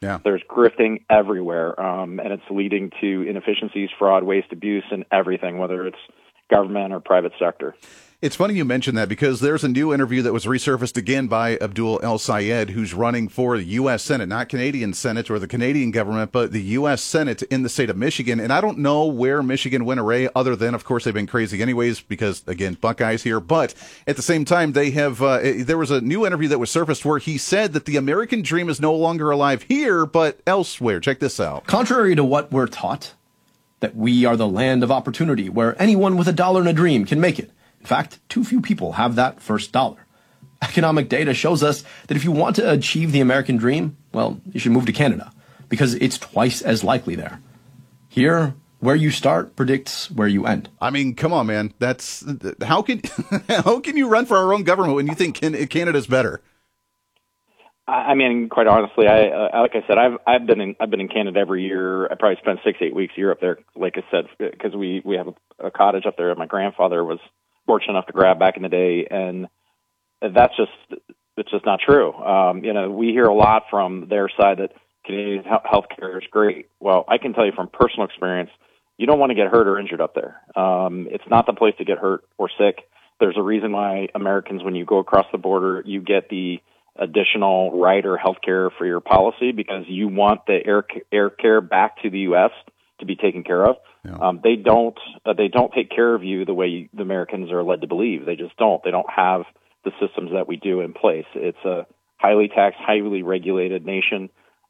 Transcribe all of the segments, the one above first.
Yeah. There's grifting everywhere, and it's leading to inefficiencies, fraud, waste, abuse, and everything, whether it's government or private sector. It's funny you mentioned that because there's a new interview that was resurfaced again by Abdul El-Sayed, who's running for the U.S. Senate, not Canadian Senate or the Canadian government, but the U.S. Senate in the state of Michigan. And I don't know where Michigan went array other than, of course, they've been crazy anyways because, again, Buckeyes here. But at the same time, they have there was a new interview that was surfaced where he said that the American dream is no longer alive here, but elsewhere. Check this out. Contrary to what we're taught, that we are the land of opportunity where anyone with $1 and a dream can make it. In fact, too few people have that first dollar. Economic data shows us that if you want to achieve the American dream, well, you should move to Canada, because it's twice as likely there. Here, where you start predicts where you end. I mean, come on, man. That's how can you run for our own government when you think Canada's better? I mean, quite honestly, I like I said, I've been in Canada every year. I probably spent 6-8 weeks a year up there, like I said, because we have a cottage up there. My grandfather was fortunate enough to grab back in the day, and it's just not true. We hear a lot from their side that Canadian healthcare is great. Well, I can tell you from personal experience, you don't want to get hurt or injured up there. It's not the place to get hurt or sick. There's a reason why Americans, when you go across the border, you get the additional right or health care for your policy because you want the air care back to the U.S. to be taken care of. Yeah. They don't take care of you the way the Americans are led to believe. They just don't. They don't have the systems that we do in place. It's a highly taxed, highly regulated nation.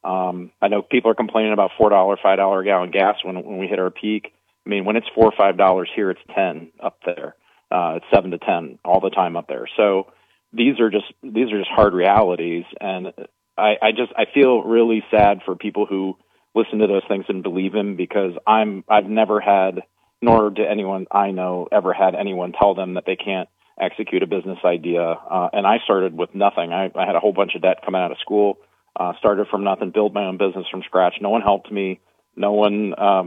I know people are complaining about $4, $5 a gallon gas when we hit our peak. I mean, when it's $4 or $5 here, it's 10 up there. It's 7 to 10 all the time up there. So these are just hard realities, and I feel really sad for people who listen to those things and believe him, because I've never had, nor did anyone I know ever had anyone tell them that they can't execute a business idea. And I started with nothing. I had a whole bunch of debt coming out of school, started from nothing, built my own business from scratch. No one helped me. No one,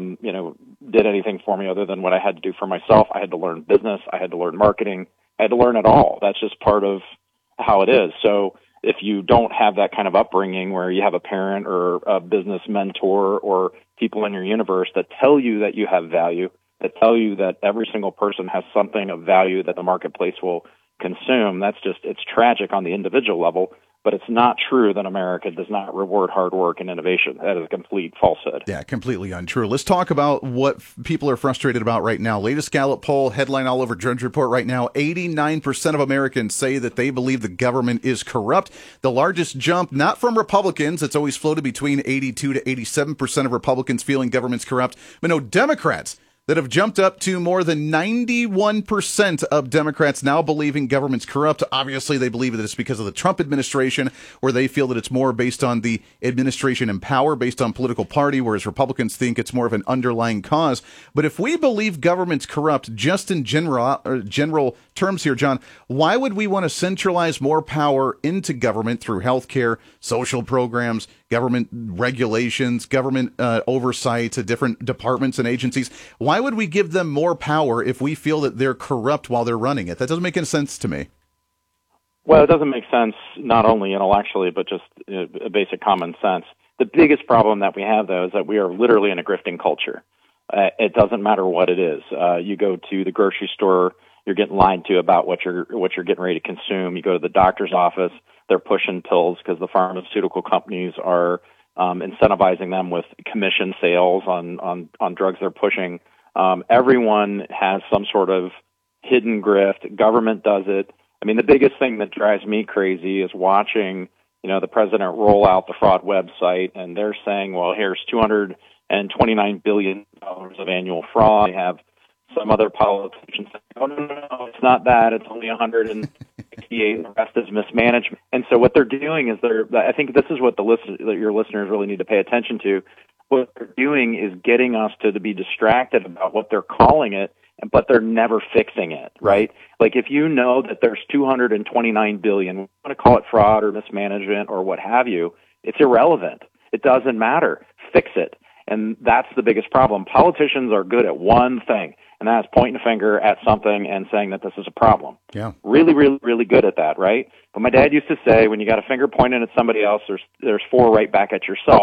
did anything for me other than what I had to do for myself. I had to learn business. I had to learn marketing. I had to learn it all. That's just part of how it is. So if you don't have that kind of upbringing where you have a parent or a business mentor or people in your universe that tell you that you have value, that tell you that every single person has something of value that the marketplace will consume, it's tragic on the individual level. But it's not true that America does not reward hard work and innovation. That is a complete falsehood. Yeah, completely untrue. Let's talk about what people are frustrated about right now. Latest Gallup poll, headline all over Drudge Report right now, 89% of Americans say that they believe the government is corrupt. The largest jump, not from Republicans. It's always floated between 82 to 87% of Republicans feeling government's corrupt. But no, Democrats that have jumped up to more than 91% of Democrats now believing government's corrupt. Obviously, they believe that it's because of the Trump administration, where they feel that it's more based on the administration in power, based on political party, whereas Republicans think it's more of an underlying cause. But if we believe government's corrupt, just in general terms here, John, why would we want to centralize more power into government through healthcare, social programs, government regulations, government oversight to different departments and agencies? Why would we give them more power if we feel that they're corrupt while they're running it? That doesn't make any sense to me. Well, it doesn't make sense not only intellectually, but just a basic common sense. The biggest problem that we have, though, is that we are literally in a grifting culture. It doesn't matter what it is. You go to the grocery store, you're getting lied to about what you're getting ready to consume. You go to the doctor's office, they're pushing pills because the pharmaceutical companies are incentivizing them with commission sales on drugs they're pushing. Everyone has some sort of hidden grift. Government does it. I mean, the biggest thing that drives me crazy is watching, the president roll out the fraud website, and they're saying, well, here's $229 billion of annual fraud. They have some other politicians saying, oh, no, it's not that. It's only 168, and the rest is mismanagement. And so what they're doing is I think this is what your listeners really need to pay attention to. What they're doing is getting us to be distracted about what they're calling it, but they're never fixing it, right? Like if you know that there's $229 billion, we want to call it fraud or mismanagement or what have you, it's irrelevant. It doesn't matter. Fix it. And that's the biggest problem. Politicians are good at one thing, and that's pointing a finger at something and saying that this is a problem. Yeah. Really, really, really good at that, right? But my dad used to say, when you got a finger pointing at somebody else, there's four right back at yourself.